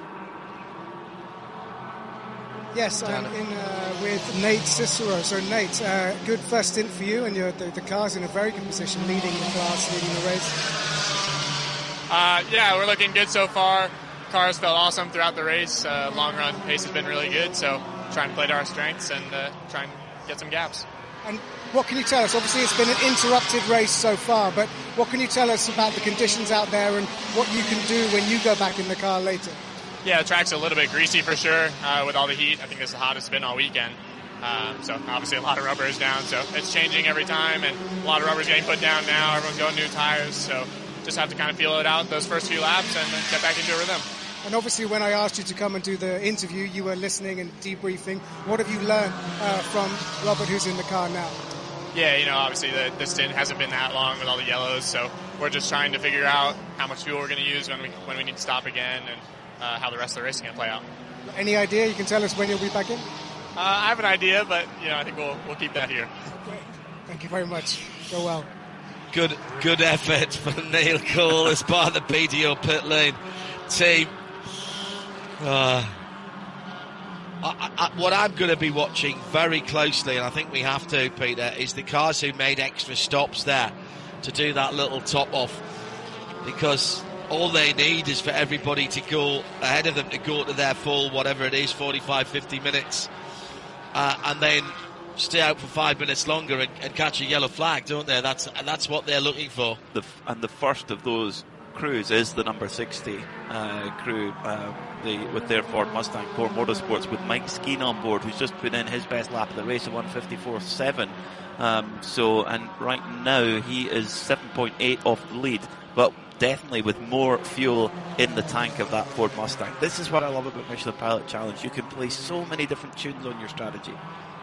Yes, I'm in uh, with Nate Cicero. So, Nate, uh, good first stint for you, and you're, the, the car's in a very good position, leading the class, leading the race. Uh, yeah, we're looking good so far. Cars felt awesome throughout the race. Uh, long run pace has been really good, so trying to play to our strengths and uh, try and get some gaps. And what can you tell us? Obviously, it's been an interrupted race so far, but what can you tell us about the conditions out there and what you can do when you go back in the car later? Yeah, the track's a little bit greasy for sure uh, with all the heat. I think it's the hottest it's been all weekend. Um, so obviously a lot of rubber is down, so it's changing every time, and a lot of rubber is getting put down now. Everyone's going new tires, so just have to kind of feel it out those first few laps and then get back into a rhythm. And obviously when I asked you to come and do the interview, you were listening and debriefing. What have you learned uh, from Robert, who's in the car now? Yeah, you know, obviously the, the stint hasn't been that long with all the yellows, so we're just trying to figure out how much fuel we're going to use when we when we need to stop again, and uh, how the rest of the race is going to play out. Any idea? You can tell us when you'll be back in? Uh, I have an idea, but you know, I think we'll we'll keep that here. Okay. Thank you very much. Go well. Good, good effort for Neil Cole as part of the B D O pit lane team. Uh, I, I, what I'm going to be watching very closely, and I think we have to, Peter, is the cars who made extra stops there to do that little top off, because all they need is for everybody to go ahead of them to go to their full, whatever it is, forty-five, fifty minutes, uh, and then stay out for five minutes longer and, and catch a yellow flag, don't they? That's that's what they're looking for. The, and the first of those crews is the number sixty uh, crew, uh, the, with their Ford Mustang Core Motorsports, with Mike Skeen on board, who's just put in his best lap of the race, a one fifty-four point seven. Um, so, and right now he is seven point eight off the lead. But definitely with more fuel in the tank of that Ford Mustang. This is what I love about Michelin Pilot Challenge. You can play so many different tunes on your strategy.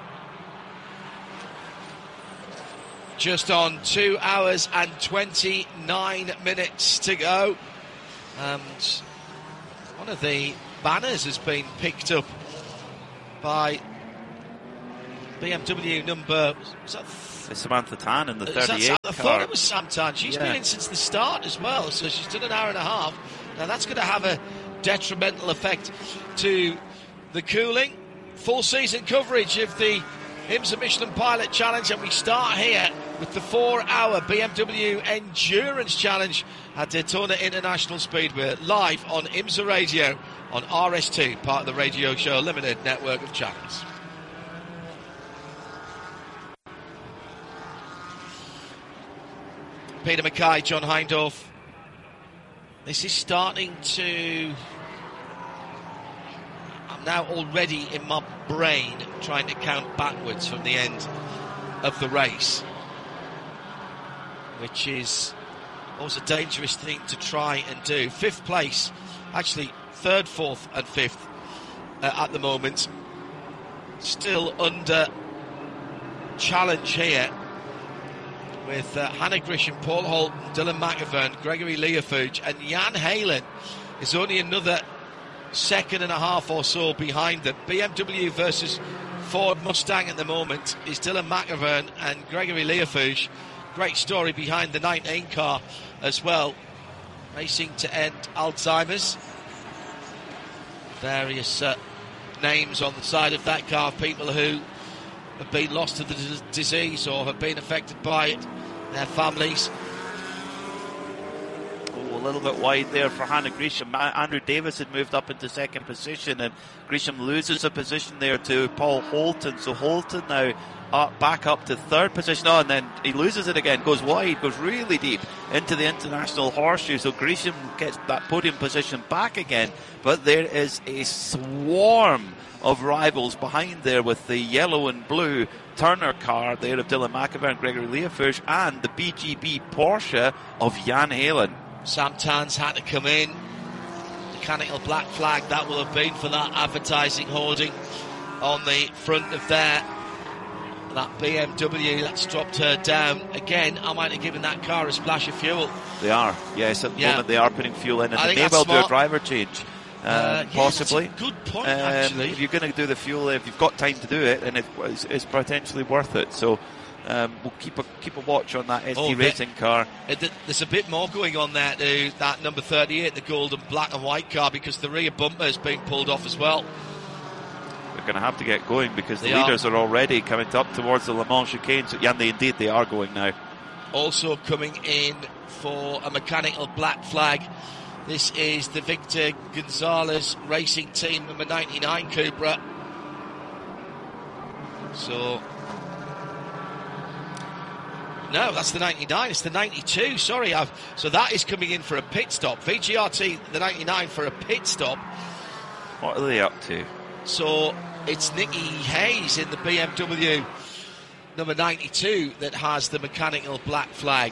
Just on two hours and twenty-nine minutes to go. And one of the banners has been picked up by B M W number... Was that it's Samantha Tan in the thirty-eight I car. thought it was Sam Tan. She's yeah. been in since the start as well, so she's done an hour and a half. Now that's going to have a detrimental effect to the cooling. Full season coverage of the IMSA Michelin Pilot Challenge, and we start here with the four-hour B M W Endurance Challenge at Daytona International Speedway, live on IMSA Radio on R S two, part of the Radio Show Limited network of channels. Peter Mackay, John Hindhaugh. This is starting to... I'm now already in my brain trying to count backwards from the end of the race, which is always a dangerous thing to try and do. Fifth place, actually third, fourth and fifth uh, at the moment. Still under challenge here with uh, Hannah Grisham, Paul Holton, Dylan McAvern, Gregory Leofuge, and Jan Halen is only another second and a half or so behind them. B M W versus Ford Mustang at the moment is Dylan McAvern and Gregory Leofuge. Great story behind the nineteen car as well, racing to end Alzheimer's. Various uh, names on the side of that car, people who have been lost to the d- disease or have been affected by it, their families. Oh, a little bit wide there for Hannah Grisham. Andrew Davis had moved up into second position, and Grisham loses a position there to Paul Holton. So Holton now up, back up to third position. Oh, and then he loses it again, goes wide, goes really deep into the international horseshoe. So Grisham gets that podium position back again. But there is a swarm of rivals behind there with the yellow and blue Turner car there of Dylan McAvern and Gregory Leofuge, and the B G B Porsche of Jan Halen. Sam Tan's had to come in. Mechanical black flag that will have been for that advertising hoarding on the front of there. That B M W that's dropped her down again. I might have given that car a splash of fuel. They are, yes, at the yeah. moment they are putting fuel in, and I they think may well smart. do a driver change. Uh, uh, yeah, possibly. That's a good point, um, actually. If you're going to do the fuel, if you've got time to do it, and it, it's, it's potentially worth it. So um, we'll keep a keep a watch on that S T oh, Racing car. It, there's a bit more going on there to that number thirty-eight, the gold and black and white car, because the rear bumper is being pulled off as well. They're going to have to get going because they the leaders are. are already coming up towards the Le Mans chicane. So, yeah, they, indeed they are going now. Also coming in for a mechanical black flag. This is the Victor Gonzalez Racing Team number ninety-nine Cupra. So, no, that's the ninety-nine. It's the ninety-two. Sorry, I've, so that is coming in for a pit stop. V G R T, the ninety-nine, for a pit stop. What are they up to? So it's Nikki Hayes in the B M W number ninety-two that has the mechanical black flag.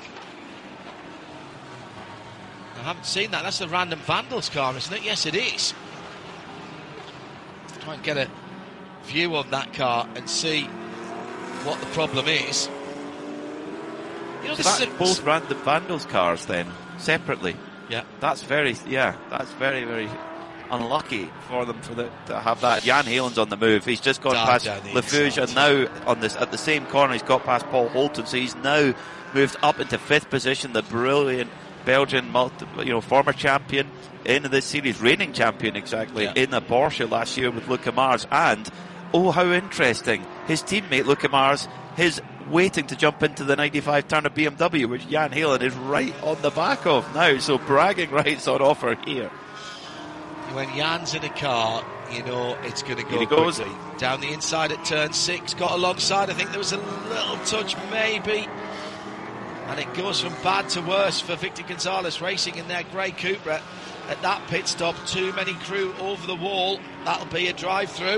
I haven't seen that. That's the Random Vandals car, isn't it? Yes, it is. Try and get a view of that car and see what the problem is. You know, So this that's is a, both Random Vandals cars then, separately. Yeah. That's very, yeah, that's very, very unlucky for them for the, to have that. Jan Halen's on the move. He's just gone Down, past down the Lefuge, and now on this at the same corner he's got past Paul Holton. So he's now moved up into fifth position. The brilliant Belgian, multi, you know, former champion in this series, reigning champion exactly, yeah. in the Porsche last year with Luca Mars. And oh, how interesting! His teammate Luca Mars, his waiting to jump into the ninety-five Turner B M W, which Jan Halen is right on the back of now. So bragging rights on offer here. When Jan's in a car, you know it's going to go Here he goes. quickly. Down the inside at turn six, got alongside. I think there was a little touch, maybe. And it goes from bad to worse for Victor Gonzalez racing in their grey Cupra at that pit stop. Too many crew over the wall. That'll be a drive-through.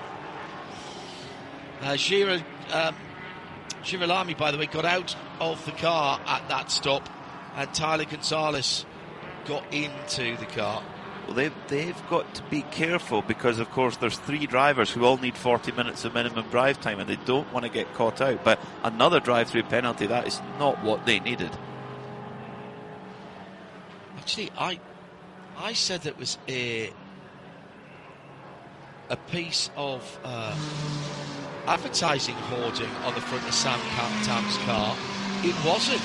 Uh, Gira, um, Girolami, by the way, got out of the car at that stop. And Tyler Gonzalez got into the car. Well, they've, they've got to be careful because, of course, there's three drivers who all need forty minutes of minimum drive time, and they don't want to get caught out. But another drive-through penalty, that is not what they needed. Actually, I I said that was a a piece of uh, advertising hoarding on the front of Sam Tam's car. It wasn't.